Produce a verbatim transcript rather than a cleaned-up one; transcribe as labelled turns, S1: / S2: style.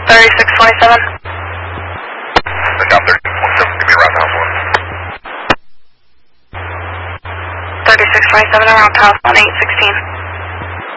S1: thirty-six twenty-seven.
S2: Down thirty-six twenty-seven, give me around house one.
S1: thirty-six twenty-seven around house one eight sixteen.